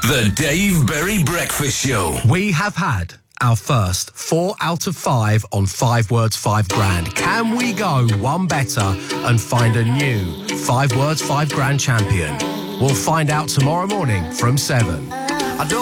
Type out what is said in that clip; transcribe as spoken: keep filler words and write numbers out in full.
The Dave Berry Breakfast Show. We have had our first four out of five on Five Words, Five Grand. Can we go one better and find a new Five Words, Five Grand champion? We'll find out tomorrow morning from seven.